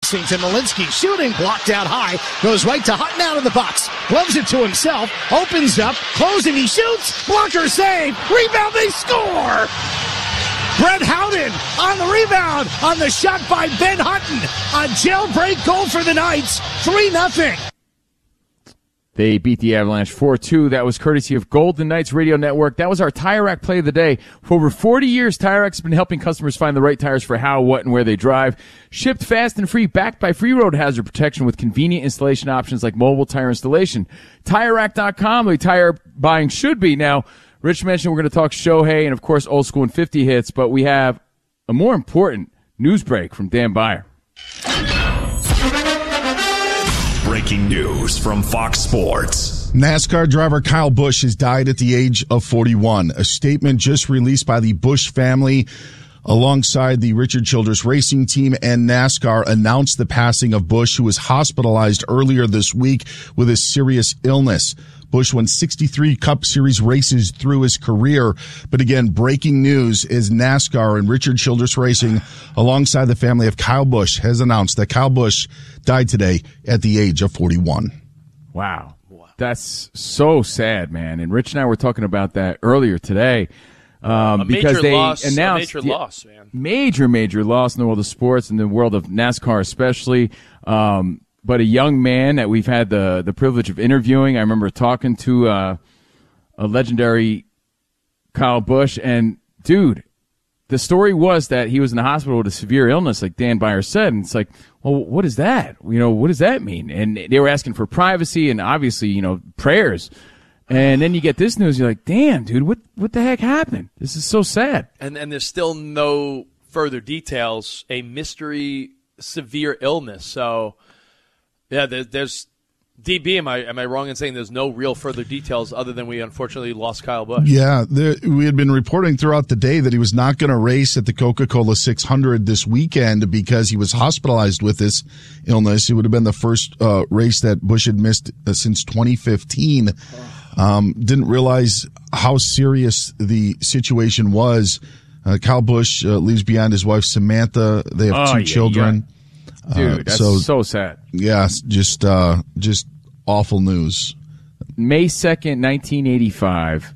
racing to Malinsky, shooting, blocked out high, goes right to Hutton out of the box, gloves it to himself, opens up, closing, he shoots, blocker save, rebound, they score! Brett Howden on the rebound, on the shot by Ben Hutton. A jailbreak goal for the Knights, 3-0. They beat the Avalanche 4-2. That was courtesy of Golden Knights Radio Network. That was our Tire Rack play of the day. For over 40 years, Tire Rack's been helping customers find the right tires for how, what, and where they drive. Shipped fast and free, backed by free road hazard protection with convenient installation options like mobile tire installation. TireRack.com, the tire buying should be. Now, Rich mentioned we're going to talk Shohei and, of course, old school and 50 hits, but we have a more important news break from Dan Beyer. Breaking news from Fox Sports. NASCAR driver Kyle Busch has died at the age of 41. A statement just released by the Busch family alongside the Richard Childress Racing Team and NASCAR announced the passing of Busch, who was hospitalized earlier this week with a serious illness. Busch won 63 Cup Series races through his career. But again, breaking news is NASCAR and Richard Childress Racing, alongside the family of Kyle Busch, has announced that Kyle Busch died today at the age of 41. Wow. That's so sad, man. And Rich and I were talking about that earlier today. Because they announced a major loss, man. Major loss in the world of sports, in the world of NASCAR especially. But a young man that we've had the privilege of interviewing. I remember talking to a legendary Kyle Busch, and dude, the story was that he was in the hospital with a severe illness, like Dan Beyer said, and it's like, well, what is that? What does that mean? And they were asking for privacy and obviously, prayers. And then you get this news, you're like, damn, dude, what the heck happened? This is so sad. And there's still no further details, a mystery severe illness. So, yeah, there's DB, am I wrong in saying there's no real further details other than we unfortunately lost Kyle Busch? Yeah, we had been reporting throughout the day that he was not going to race at the Coca-Cola 600 this weekend because he was hospitalized with this illness. It would have been the first race that Busch had missed since 2015. Didn't realize how serious the situation was. Kyle Busch leaves behind his wife Samantha. They have two children. Yeah. Dude, that's so sad. Yeah, just awful news. May 2nd, 1985,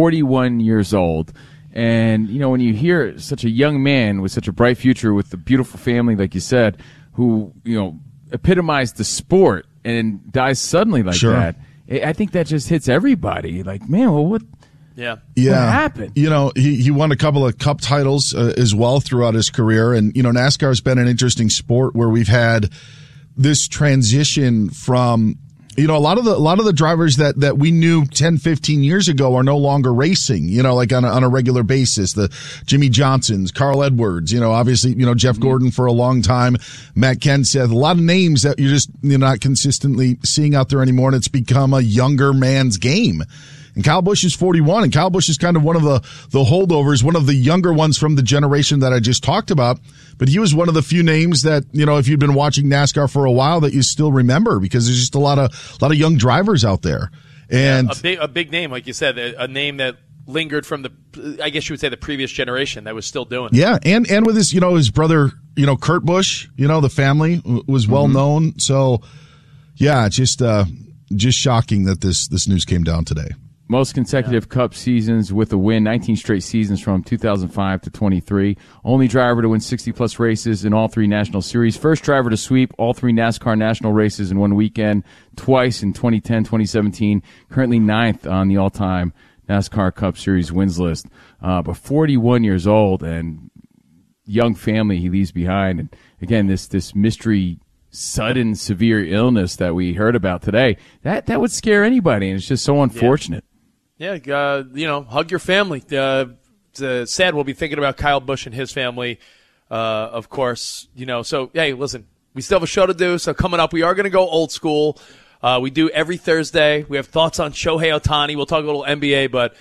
41 years old. And, when you hear such a young man with such a bright future with a beautiful family, like you said, who, epitomized the sport and dies suddenly like that, I think that just hits everybody. Like, man, well, what? Yeah. What happened? He won a couple of cup titles as well throughout his career. And, NASCAR's been an interesting sport where we've had this transition from, a lot of the drivers that we knew 10, 15 years ago are no longer racing, like on a regular basis. The Jimmy Johnsons, Carl Edwards, obviously, Jeff Gordon for a long time, Matt Kenseth, a lot of names that you're not consistently seeing out there anymore. And it's become a younger man's game. And Kyle Busch is 41, and Kyle Busch is kind of one of the holdovers, one of the younger ones from the generation that I just talked about. But he was one of the few names that, if you'd been watching NASCAR for a while, that you still remember, because there's just a lot of young drivers out there. And a big name, like you said, a name that lingered from I guess you would say the previous generation that was still doing it. Yeah, and with his brother, Kurt Busch, the family was well known. So, yeah, just shocking that this news came down today. Most consecutive Cup seasons with a win, 19 straight seasons from 2005 to 23. Only driver to win 60-plus races in all three National Series. First driver to sweep all three NASCAR National races in one weekend, twice in 2010, 2017. Currently ninth on the all-time NASCAR Cup Series wins list. But 41 years old and young family he leaves behind. And again, this mystery, sudden, severe illness that we heard about today, that would scare anybody, and it's just so unfortunate. Yeah, hug your family. It's sad we'll be thinking about Kyle Busch and his family, of course. So, hey, listen, we still have a show to do. So coming up, we are going to go old school. We do every Thursday. We have thoughts on Shohei Ohtani. We'll talk a little NBA, but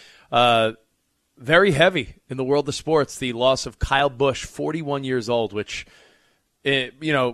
very heavy in the world of sports, the loss of Kyle Busch, 41 years old, which, just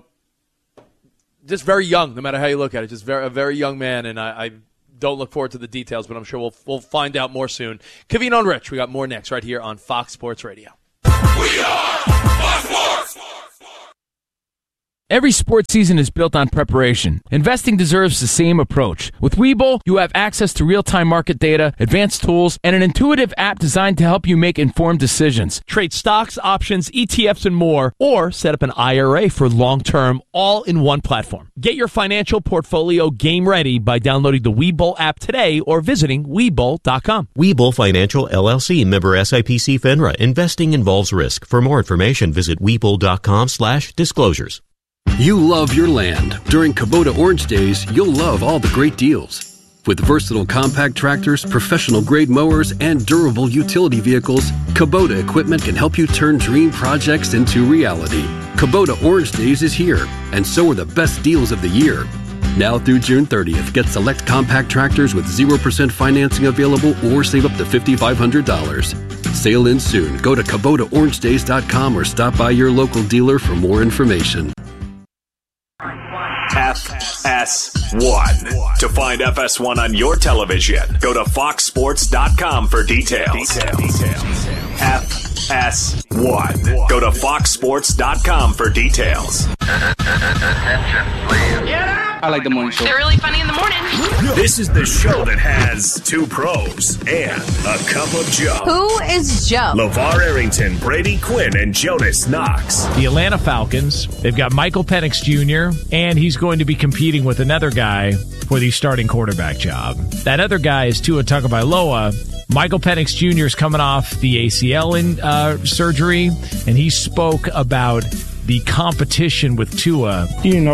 very young, no matter how you look at it. Just a very young man, and I don't look forward to the details, but I'm sure we'll find out more soon. Kavino and Rich, we got more next right here on Fox Sports Radio. We are Every sports season is built on preparation. Investing deserves the same approach. With Webull, you have access to real-time market data, advanced tools, and an intuitive app designed to help you make informed decisions. Trade stocks, options, ETFs, and more, or set up an IRA for long-term, all in one platform. Get your financial portfolio game ready by downloading the Webull app today or visiting Webull.com. Webull Financial LLC, member SIPC FINRA. Investing involves risk. For more information, visit Webull.com/disclosures. You love your land. During Kubota Orange Days, you'll love all the great deals. With versatile compact tractors, professional-grade mowers, and durable utility vehicles, Kubota equipment can help you turn dream projects into reality. Kubota Orange Days is here, and so are the best deals of the year. Now through June 30th, get select compact tractors with 0% financing available or save up to $5,500. Sale ends soon. Go to KubotaOrangeDays.com or stop by your local dealer for more information. FS1. To find FS1 on your television, go to FoxSports.com for details. FS1. Go to FoxSports.com for details. I like the morning show. They're really funny in the morning. This is the show that has two pros and a cup of Joe. Who is Joe? LeVar Arrington, Brady Quinn, and Jonas Knox. The Atlanta Falcons, they've got Michael Penix Jr., and he's going to be competing with another guy for the starting quarterback job. That other guy is Tua Tagovailoa. Michael Penix Jr. is coming off the ACL surgery, and he spoke about the competition with Tua.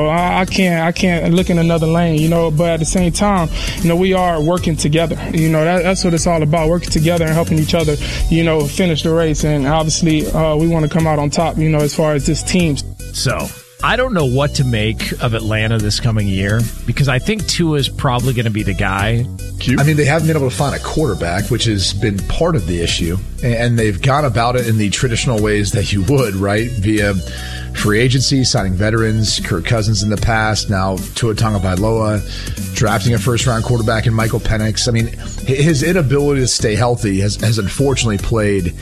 I can't look in another lane, but at the same time, we are working together. That's what it's all about, working together and helping each other, finish the race. And obviously, we want to come out on top, as far as this team. So I don't know what to make of Atlanta this coming year, because I think Tua is probably going to be the guy. I mean, they haven't been able to find a quarterback, which has been part of the issue. And they've gone about it in the traditional ways that you would, right? Via free agency, signing veterans, Kirk Cousins in the past, now Tua Tagovailoa, drafting a first-round quarterback in Michael Penix. I mean, his inability to stay healthy has unfortunately played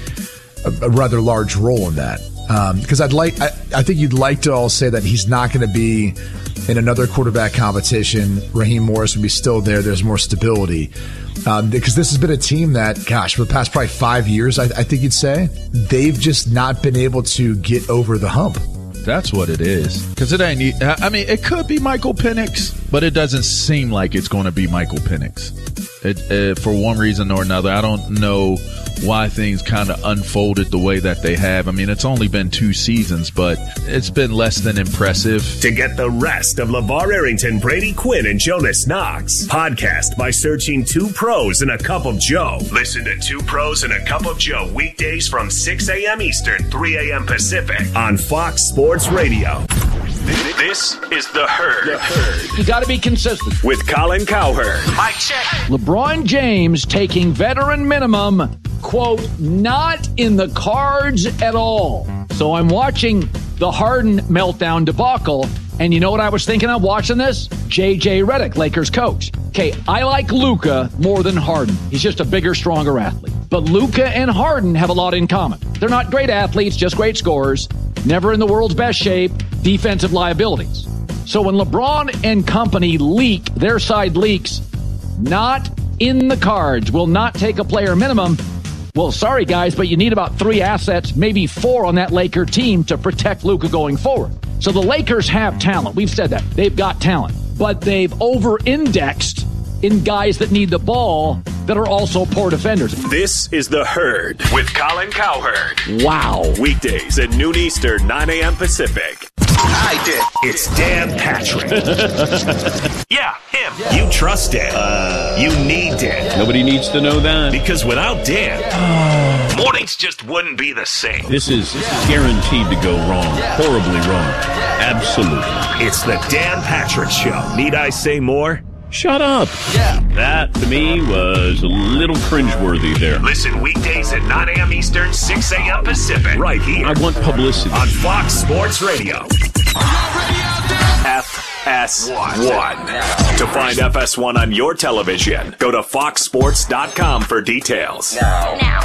a rather large role in that. Because I think you'd like to all say that he's not going to be in another quarterback competition. Raheem Morris would be still there. There's more stability. Because this has been a team that, gosh, for the past probably 5 years, I think you'd say, they've just not been able to get over the hump. That's what it is. Because it ain't. I mean, it could be Michael Penix, but it doesn't seem like it's going to be Michael Penix. For one reason or another, I don't know why things kind of unfolded the way that they have. I mean, it's only been 2 seasons, but it's been less than impressive. To get the rest of LeVar Arrington, Brady Quinn, and Jonas Knox, podcast by searching 2 Pros and a Cup of Joe. Listen to 2 Pros and a Cup of Joe weekdays from 6 a.m. Eastern, 3 a.m. Pacific on Fox Sports Radio. This is The Herd. You got to be consistent. With Colin Cowherd. Mic check. LeBron James taking veteran minimum, quote, not in the cards at all. So I'm watching the Harden meltdown debacle, and you know what I was thinking of watching this? J.J. Redick, Lakers coach. Okay, I like Luka more than Harden. He's just a bigger, stronger athlete. But Luka and Harden have a lot in common. They're not great athletes, just great scorers, never in the world's best shape, defensive liabilities. So when LeBron and company leak, their side leaks, not in the cards, will not take a player minimum. Well, sorry, guys, but you need about 3 assets, maybe 4 on that Laker team to protect Luka going forward. So the Lakers have talent. We've said that. They've got talent. But they've over-indexed in guys that need the ball that are also poor defenders. This is The Herd with Colin Cowherd. Wow. Weekdays at noon Eastern, 9 a.m. Pacific. I did. It's Dan Patrick. Yeah, him. Yeah. You trust Dan. You need Dan. Nobody needs to know that. Because without Dan, mornings just wouldn't be the same. This is guaranteed to go wrong. Horribly wrong. Absolutely. It's the Dan Patrick Show. Need I say more? Shut up. Yeah. That, to me, was a little cringeworthy there. Listen weekdays at 9 a.m. Eastern, 6 a.m. Pacific. Right here. I want publicity. On Fox Sports Radio. FS1. To find FS1 on your television, go to FoxSports.com for details. Now.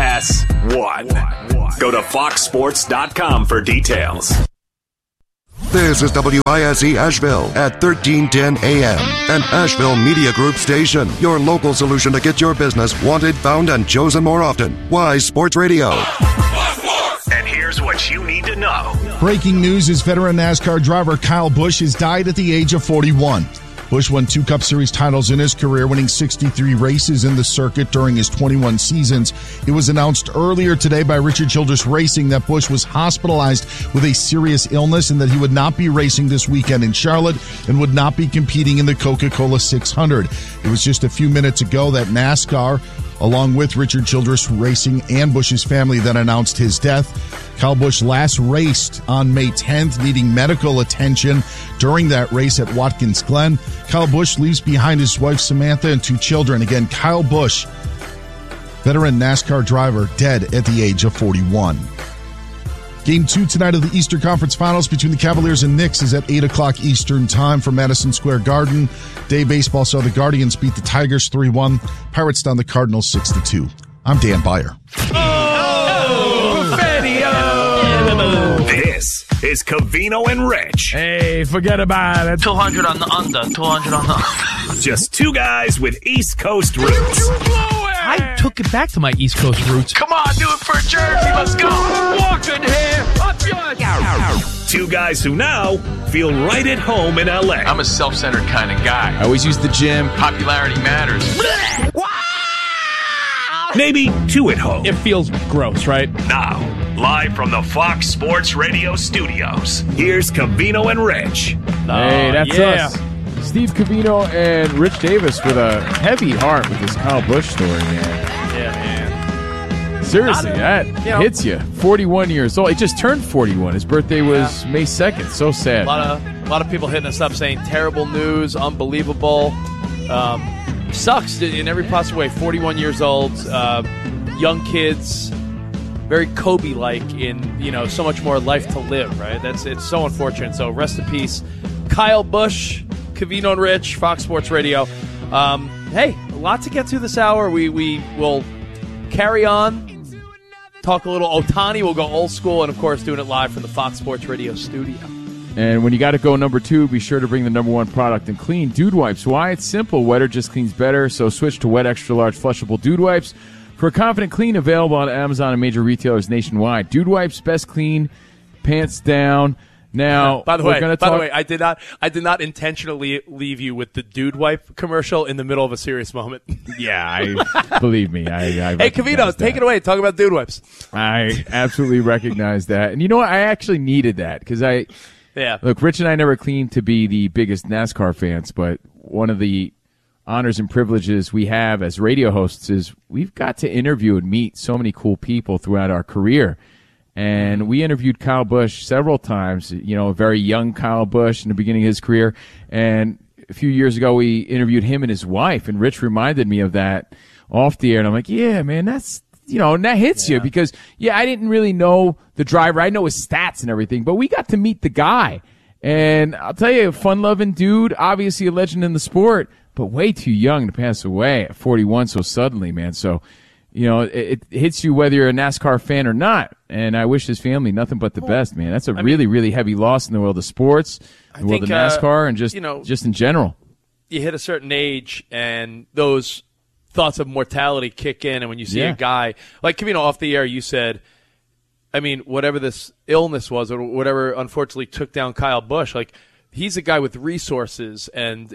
FS1. Go to FoxSports.com for details. This is WISE Asheville at 1310 AM, an Asheville Media Group station. Your local solution to get your business wanted, found, and chosen more often. Wise Sports Radio. And here's what you need to know. Breaking news is veteran NASCAR driver Kyle Busch has died at the age of 41. Busch won 2 Cup Series titles in his career, winning 63 races in the circuit during his 21 seasons. It was announced earlier today by Richard Childress Racing that Busch was hospitalized with a serious illness and that he would not be racing this weekend in Charlotte and would not be competing in the Coca-Cola 600. It was just a few minutes ago that NASCAR, along with Richard Childress Racing and Busch's family, that announced his death. Kyle Busch last raced on May 10th, needing medical attention during that race at Watkins Glen. Kyle Busch leaves behind his wife Samantha and 2 children. Again, Kyle Busch, veteran NASCAR driver, dead at the age of 41. Game 2 tonight of the Eastern Conference Finals between the Cavaliers and Knicks is at 8 o'clock Eastern Time from Madison Square Garden. Day baseball saw the Guardians beat the Tigers 3-1. Pirates down the Cardinals 6-2. I'm Dan Beyer. This is Covino and Rich. Hey, forget about it. 200 on the under. 200 on the under. Just 2 guys with East Coast roots. I took it back to my East Coast roots. Come on, do it for Jersey. Let's go. Walking here. Up yours. 2 guys who now feel right at home in L.A. I'm a self-centered kind of guy. I always use the gym. Popularity matters. Maybe 2 at home. It feels gross, right? Now, live from the Fox Sports Radio studios, here's Covino and Rich. Hey, that's us. Steve Covino and Rich Davis with a heavy heart with this Kyle Busch story, man. Yeah, man. Seriously, that hits you. 41 years old. He just turned 41. His birthday was May 2nd. So sad. A lot of people hitting us up saying terrible news, unbelievable. Sucks in every possible way. 41 years old, young kids, very Kobe-like in, so much more life to live, right? It's so unfortunate. So rest in peace, Kyle Busch, Covino and Rich, Fox Sports Radio. Hey, a lot to get to this hour. We will carry on, talk a little Ohtani. We'll go old school, and, of course, doing it live from the Fox Sports Radio studio. And when you got to go number 2, be sure to bring the number 1 product in clean, Dude Wipes. Why? It's simple. Wetter just cleans better, so switch to Wet Extra Large Flushable Dude Wipes. For a confident clean, available on Amazon and major retailers nationwide. Dude Wipes, best clean, pants down. Now, by the way, I did not intentionally leave you with the Dude Wipe commercial in the middle of a serious moment. Yeah, believe me. I hey, Covino, take it away. Talk about Dude Wipes. I absolutely recognize that, and you know what? I actually needed that because look, Rich and I never claimed to be the biggest NASCAR fans, but one of the honors and privileges we have as radio hosts is we've got to interview and meet so many cool people throughout our career. And we interviewed Kyle Busch several times, a very young Kyle Busch in the beginning of his career. And a few years ago, we interviewed him and his wife, and Rich reminded me of that off the air. And I'm like, yeah, man, that's, and that hits you because, I didn't really know the driver. I know his stats and everything, but we got to meet the guy. And I'll tell you, a fun-loving dude, obviously a legend in the sport, but way too young to pass away at 41 so suddenly, man. So, it hits you whether you're a NASCAR fan or not. And I wish his family nothing but the best, man. That's a really, really heavy loss in the world of sports, the world of NASCAR, and just in general. You hit a certain age, and those thoughts of mortality kick in. And when you see a guy like Covino off the air, you said, whatever this illness was or whatever unfortunately took down Kyle Busch, like he's a guy with resources, and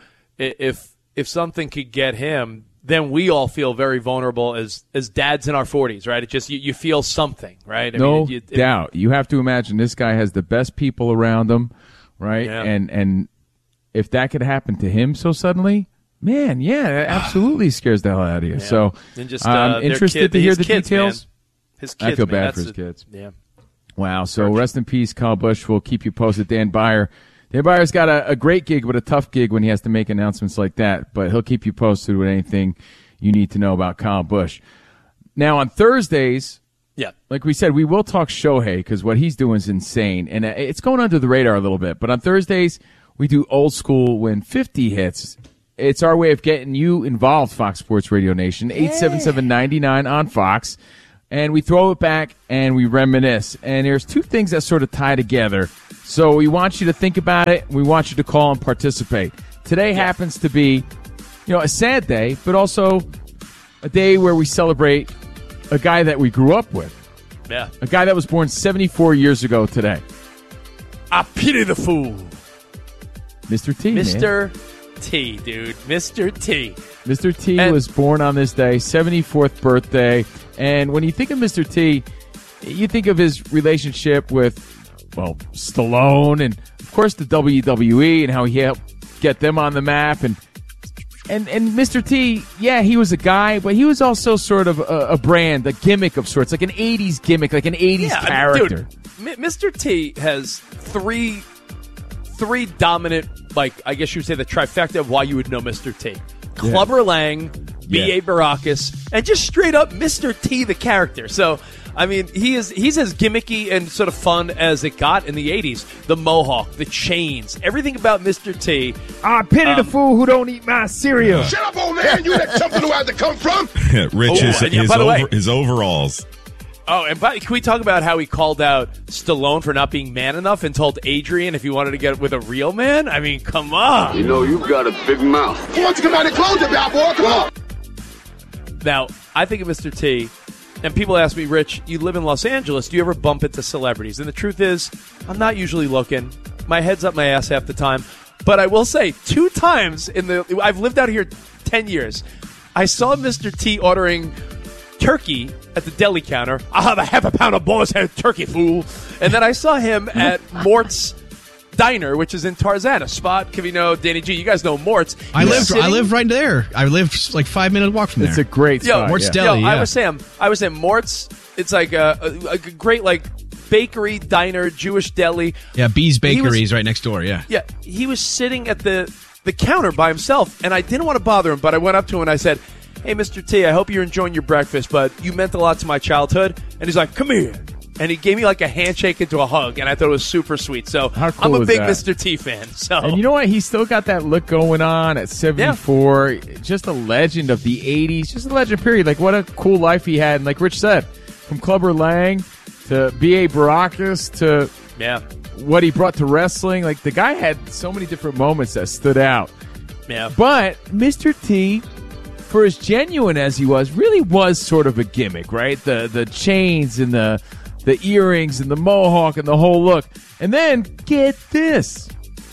if something could get him, then we all feel very vulnerable as dads in our 40s, right? It just you feel something, right? No doubt. You have to imagine this guy has the best people around him, right? Yeah. And if that could happen to him so suddenly, man, that absolutely scares the hell out of you. Yeah. So and just, I'm interested to hear the details. Man. His kids, I feel bad for his kids. Yeah. Wow. So rest in peace, Kyle Busch. We'll keep you posted. Dan Beyer. Dan Beyer's got a great gig, but a tough gig when he has to make announcements like that. But he'll keep you posted with anything you need to know about Kyle Busch. Now, on Thursdays, like we said, we will talk Shohei because what he's doing is insane. And it's going under the radar a little bit. But on Thursdays, we do old school when 50 hits. It's our way of getting you involved, Fox Sports Radio Nation. 877-99 on Fox. and we throw it back and we reminisce. And there's two things that sort of tie together. So we want you to think about it. We want you to call and participate. Today happens to be, a sad day, but also a day where we celebrate a guy that we grew up with. Yeah. A guy that was born 74 years ago today. I pity the fool. Mr. T, Mr. T, dude. Mr. T. Mr. T was born on this day, 74th birthday. And when you think of Mr. T, you think of his relationship with, Stallone and, of course, the WWE and how he helped get them on the map. And Mr. T, he was a guy, but he was also sort of a brand, a gimmick of sorts, like an 80s gimmick, like an 80s character. Dude, Mr. T has three dominant, I guess you would say the trifecta of why you would know Mr. T. Clubber Lang, B.A. Baracus, and just straight up Mr. T, the character. So, I mean, he's as gimmicky and sort of fun as it got in the 80s. The mohawk, the chains, everything about Mr. T. I pity the fool who don't eat my cereal. Shut up, old man. You had something to where to come from. Rich, his overalls. Oh, and can we talk about how he called out Stallone for not being man enough and told Adrian if he wanted to get with a real man? I mean, come on. You've got a big mouth. Why don't you come out and close it, bad boy? Come on. Now, I think of Mr. T, and people ask me, Rich, you live in Los Angeles. Do you ever bump into celebrities? And the truth is, I'm not usually looking. My head's up my ass half the time. But I will say, 2 times I've lived out here 10 years, I saw Mr. T ordering turkey at the deli counter. I'll have a half a pound of boar's head turkey, fool. And then I saw him at Mort's Diner, which is in Tarzana. Spot, Cavino, Danny G. You guys know Mort's. I live right there. I live like 5-minute walk from there. It's a great spot. Mort's Deli. I was saying Mort's. It's like a great bakery, diner, Jewish deli. Yeah, B's Bakery is right next door. Yeah. Yeah, he was sitting at the counter by himself, and I didn't want to bother him, but I went up to him and I said, "Hey, Mr. T, I hope you're enjoying your breakfast, but you meant a lot to my childhood." And he's like, "Come here." And he gave me a handshake into a hug, and I thought it was super sweet. So cool I'm a big that? Mr. T fan. So, and you know what? He's still got that look going on at 74. Yeah. Just a legend of the 80s. Just a legend, period. What a cool life he had. And like Rich said, from Clubber Lang to B.A. Baracus to what he brought to wrestling. The guy had so many different moments that stood out. Yeah. But Mr. T, for as genuine as he was, really was sort of a gimmick, right? The chains and the earrings and the mohawk and the whole look. And then, get this.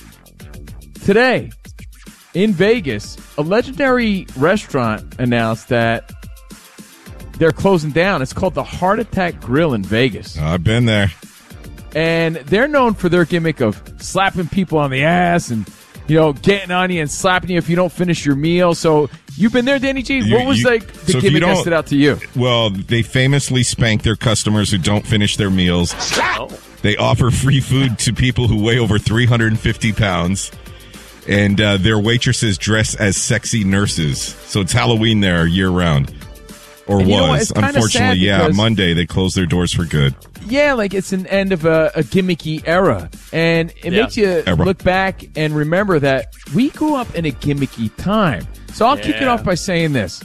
Today, in Vegas, a legendary restaurant announced that they're closing down. It's called the Heart Attack Grill in Vegas. I've been there. And they're known for their gimmick of slapping people on the ass and, getting on you and slapping you if you don't finish your meal. So you've been there, Danny G. What was the gimmick that stood out to you? Well, they famously spank their customers who don't finish their meals. They offer free food to people who weigh over 350 pounds. And their waitresses dress as sexy nurses. So it's Halloween there year round. Or was. Unfortunately, Monday they closed their doors for good. Yeah, it's an end of a gimmicky era. And it makes you look back and remember that we grew up in a gimmicky time. So I'll kick it off by saying this.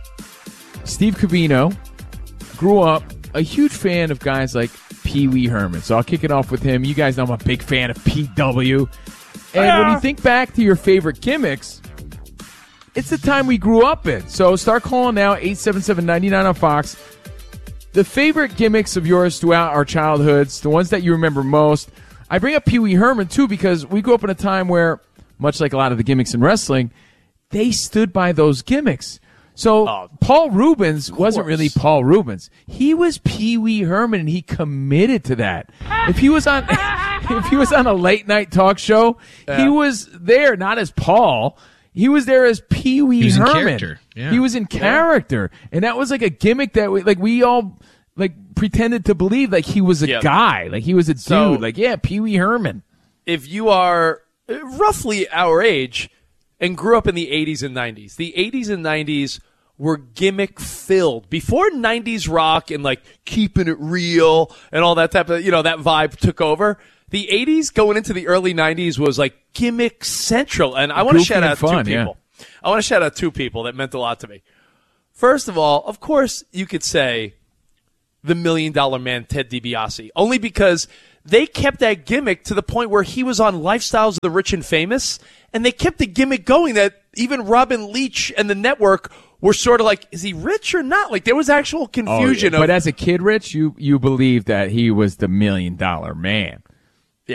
Steve Cavino grew up a huge fan of guys like Pee Wee Herman. So I'll kick it off with him. You guys know I'm a big fan of PW. And when you think back to your favorite gimmicks, it's the time we grew up in. So start calling now, 877-99 on Fox. The favorite gimmicks of yours throughout our childhoods, the ones that you remember most. I bring up Pee Wee Herman, too, because we grew up in a time where, much like a lot of the gimmicks in wrestling, they stood by those gimmicks. So Paul Rubens wasn't really Paul Rubens. He was Pee Wee Herman, and he committed to that. If he was on a late-night talk show, he was there, not as Paul. He was there as Pee Wee Herman. He was in character, and that was a gimmick that we all pretended to believe he was a guy, he was a dude. Pee Wee Herman. If you are roughly our age and grew up in the 80s and 90s, the 80s and 90s were gimmick filled. Before 90s rock and keeping it real and all that type of that vibe took over. The 80s going into the early 90s was gimmick central. And I want to shout out two people. I want to shout out 2 people that meant a lot to me. First of all, of course, you could say the $1 Million Man, Ted DiBiase, only because they kept that gimmick to the point where he was on Lifestyles of the Rich and Famous, and they kept the gimmick going that even Robin Leach and the network were sort of like, is he rich or not? Like, there was actual confusion. But as a kid, Rich, you believed that he was the $1 Million Man.